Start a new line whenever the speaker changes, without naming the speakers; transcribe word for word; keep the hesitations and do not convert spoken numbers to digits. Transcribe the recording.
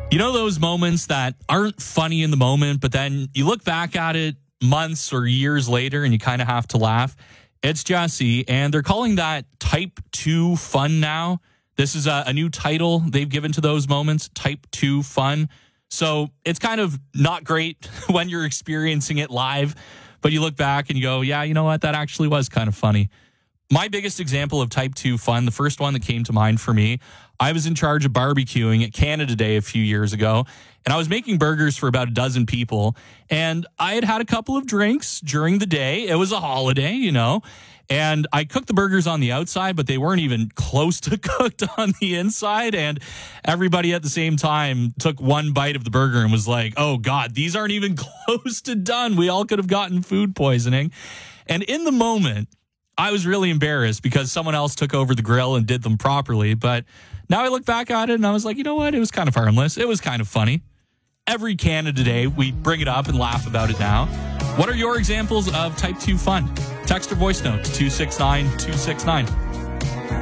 You know those moments that aren't funny in the moment, but then you look back at it months or years later and you kind of have to laugh? It's Jesse, and they're calling that type two fun now. This is a, a new title they've given to those moments, type two fun. So it's kind of not great when you're experiencing it live, but you look back and you go, yeah, you know what? That actually was kind of funny. My biggest example of type two fun, the first one that came to mind for me, I was in charge of barbecuing at Canada Day a few years ago, and I was making burgers for about a dozen people, and I had had a couple of drinks during the day. It was a holiday, you know, and I cooked the burgers on the outside, but they weren't even close to cooked on the inside, and everybody at the same time took one bite of the burger and was like, oh, God, these aren't even close to done. We all could have gotten food poisoning. And in the moment, I was really embarrassed because someone else took over the grill and did them properly. But now I look back at it and I was like, you know what? It was kind of harmless. It was kind of funny. Every Canada Day, we bring it up and laugh about it now. What are your examples of type two fun? Text or voice note to two six nine two six nine.